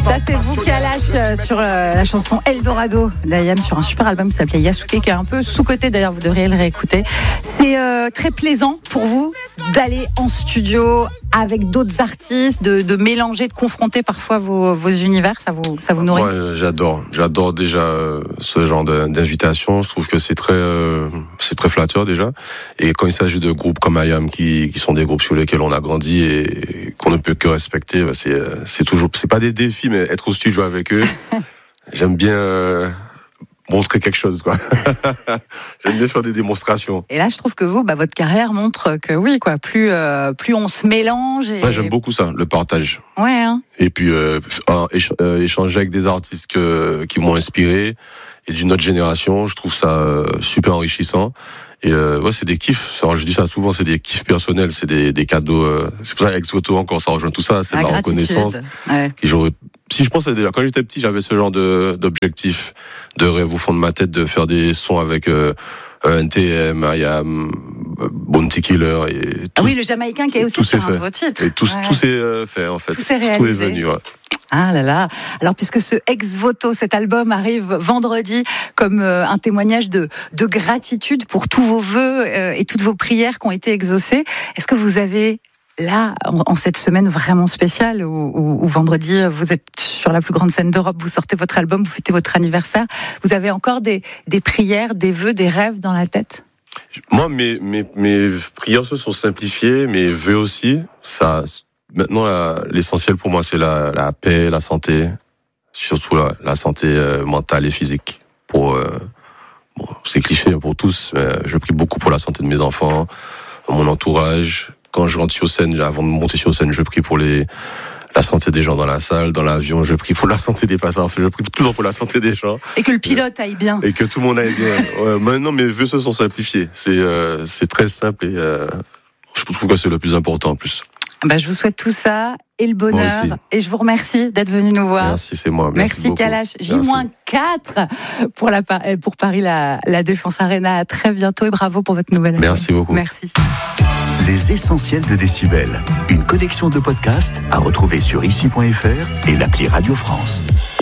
Ça, c'est vous, Kalash, sur la chanson Eldorado d'Ayam, sur un super album qui s'appelait Yasuke, qui est un peu sous-coté d'ailleurs, vous devriez le réécouter. C'est très plaisant pour vous d'aller en studio avec d'autres artistes, de mélanger, de confronter parfois vos univers, ça vous nourrit? Ouais, j'adore déjà ce genre d'invitation. Je trouve que c'est très flatteur déjà. Et quand il s'agit de groupes comme Ayam, qui sont des groupes sur lesquels on a grandi et qu'on ne peut que respecter, c'est pas des défis, mais être au studio avec eux, j'aime bien montrer quelque chose, quoi. J'aime bien faire des démonstrations. Et là, je trouve que vous, votre carrière montre que oui, quoi. Plus on se mélange. Et... Ouais, j'aime beaucoup ça, le partage. Ouais. Hein. Et puis échanger avec des artistes qui m'ont inspiré et d'une autre génération, je trouve ça super enrichissant. Et c'est des kiffs. Je dis ça souvent, c'est des kiffs personnels, c'est des cadeaux. C'est pour ça qu'Ex Voto encore, ça rejoint tout ça. C'est de la reconnaissance. Ouais. Si je pense déjà quand j'étais petit, j'avais ce genre d'objectif, de rêve au fond de ma tête, de faire des sons avec NTM, Ayam, Bounty Killer et tout. Ah oui, le Jamaïcain qui est aussi sur un de vos titres. Et tout s'est fait en fait. Tout s'est réalisé. Tout est venu. Ouais. Ah là là. Alors puisque ce Ex Voto, cet album arrive vendredi comme un témoignage de gratitude pour tous vos vœux et toutes vos prières qui ont été exaucées, est-ce que vous avez là, en cette semaine vraiment spéciale où vendredi, vous êtes sur la plus grande scène d'Europe, vous sortez votre album, vous fêtez votre anniversaire, vous avez encore des prières, des vœux, des rêves dans la tête? Moi, mes prières se sont simplifiées, mes vœux aussi. Maintenant, l'essentiel pour moi, c'est la paix, la santé, surtout la santé mentale et physique. C'est cliché pour tous, mais je prie beaucoup pour la santé de mes enfants, mon entourage. Quand je rentre sur scène, avant de monter sur scène, je prie pour la santé des gens dans la salle, dans l'avion, je prie pour la santé des passagers, je prie toujours pour la santé des gens. Et que le pilote aille bien. Et que tout le monde aille bien. Ouais, maintenant, mes vœux se sont simplifiés. C'est très simple et je trouve que c'est le plus important en plus. Je vous souhaite tout ça et le bonheur. Et je vous remercie d'être venu nous voir. Merci, c'est moi. Merci Kalash. J-4 pour Paris, la Défense Arena. À très bientôt et bravo pour votre nouvelle album. Merci beaucoup. Merci. Les essentiels de Décibel. Une collection de podcasts à retrouver sur ici.fr et l'appli Radio France.